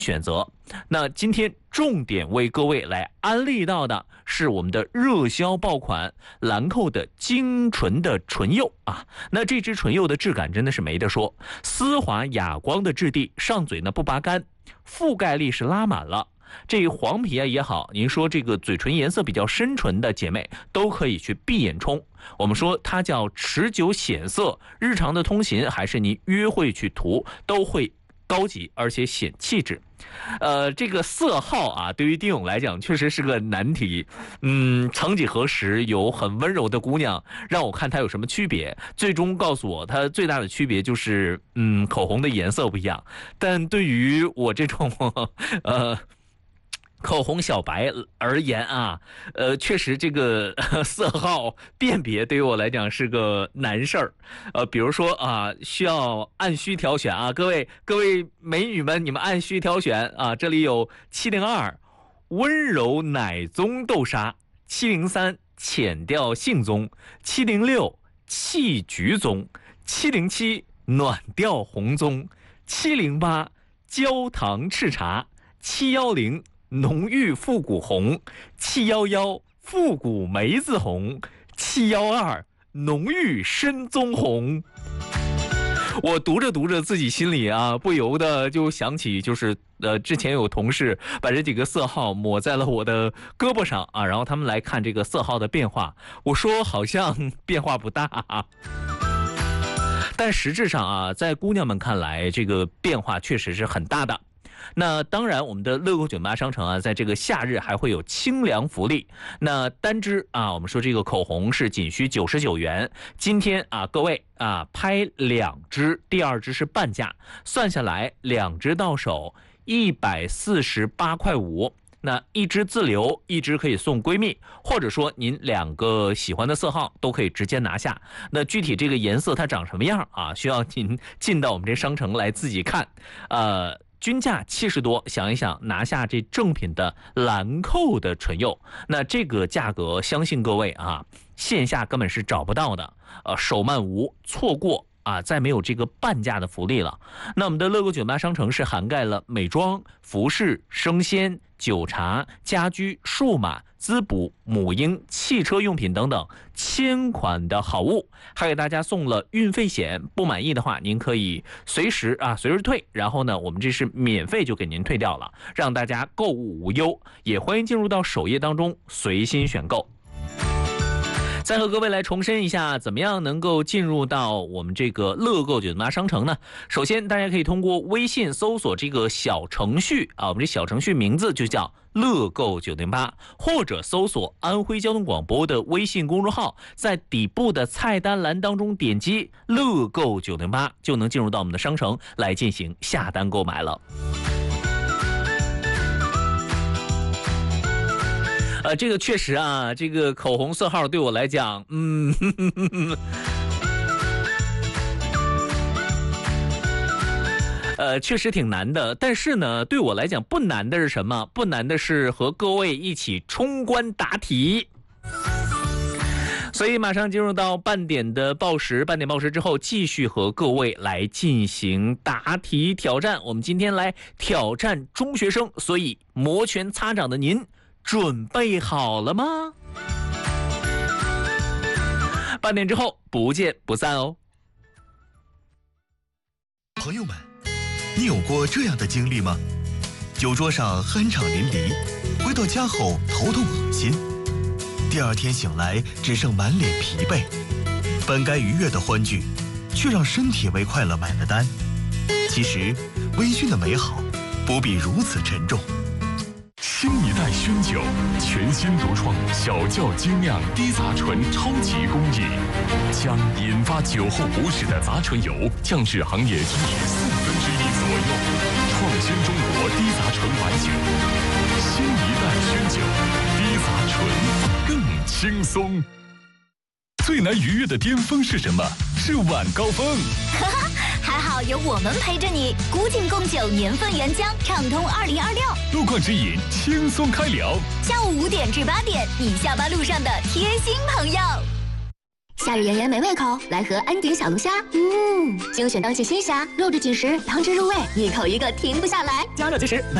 选择。那今天重点为各位来安利到的是我们的热销爆款兰蔻的精纯的纯柚啊。那这支纯柚的质感真的是没得说，丝滑哑光的质地，上嘴呢不拔干，覆盖力是拉满了。这黄皮啊也好，您说这个嘴唇颜色比较深唇的姐妹都可以去闭眼冲。我们说它叫持久显色，日常的通勤还是您约会去涂都会高级而且显气质。这个色号啊，对于丁勇来讲确实是个难题。曾几何时有很温柔的姑娘让我看它有什么区别，最终告诉我它最大的区别就是口红的颜色不一样。但对于我这种口红小白而言啊，确实这个色号辨别对于我来讲是个难事儿。比如说啊，需要按需挑选啊，各位美女们，你们按需挑选啊。这里有702温柔奶棕豆沙，703浅调杏棕，706气橘棕，707暖调红棕，708焦糖赤茶，710浓郁复古红，711复古梅子红，712浓郁深棕红。我读着自己心里啊不由得就想起，就是之前有同事把这几个色号抹在了我的胳膊上啊，然后他们来看这个色号的变化，我说好像变化不大啊。但实质上啊，在姑娘们看来，这个变化确实是很大的。那当然，我们的乐购98商城啊，在这个夏日还会有清凉福利。那单支啊，我们说这个口红是仅需99元。今天啊，各位啊，拍2支，第2支是半价，算下来2支到手148.5块。那1支自留，1支可以送闺蜜，或者说您2个喜欢的色号都可以直接拿下。那具体这个颜色它长什么样啊，需要您进到我们这商城来自己看。均价70多，想一想拿下这正品的兰蔻的纯柚，那这个价格相信各位啊，线下根本是找不到的，手慢无，错过啊，再没有这个半价的福利了。那我们的乐购98商城是涵盖了美妆、服饰、生鲜、酒茶、家居、数码、滋补、母婴、汽车用品等等1000款的好物，还给大家送了运费险，不满意的话您可以随时退，然后呢我们这是免费就给您退掉了，让大家购物无忧。也欢迎进入到首页当中随心选购。再和各位来重申一下，怎么样能够进入到我们这个乐购98商城呢？首先，大家可以通过微信搜索这个小程序啊，我们这小程序名字就叫乐购908，或者搜索安徽交通广播的微信公众号，在底部的菜单栏当中点击乐购908，就能进入到我们的商城来进行下单购买了。这个确实啊，这个口红色号对我来讲，确实挺难的。但是呢，对我来讲不难的是什么？不难的是和各位一起冲关答题。所以马上进入到半点报时之后，继续和各位来进行答题挑战。我们今天来挑战中学生，所以摩拳擦掌的您准备好了吗？半点之后不见不散哦。 朋友们，你有过这样的经历吗？酒桌上酣畅淋漓，回到家后头痛恶心，第2天醒来只剩满脸疲惫，本该愉悦的欢聚，却让身体为快乐买了单。其实微醺的美好不必如此沉重。 新一代熏酒，全新独创小窖精酿低杂醇超级工艺，将引发酒后不适的杂醇油降至行业均值1/4左右，创新中国低杂醇白酒。新一代熏酒，低杂醇更轻松。最难逾越的巅峰是什么？是晚高峰。 还好有我们陪着你，古井贡酒年份原浆，畅通2026。 路况指引，轻松开聊。 下午5点至8点，你下班路上的贴心朋友。 夏日炎炎没胃口，来盒安鼎小龙虾。精选当季鲜虾，肉质紧实，汤汁入味，一口一个停不下来。 加热即食。